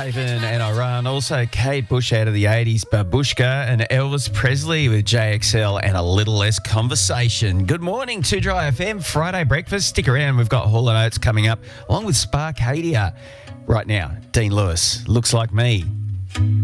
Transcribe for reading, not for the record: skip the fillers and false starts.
Haven and Iran. Also, Kate Bush out of the 80s, Babushka, and Elvis Presley with JXL and a little less conversation. Good morning to Dry FM, Friday breakfast. Stick around, we've got Hall & Oates coming up, along with Sparkadia. Right now, Dean Lewis, Looks Like Me.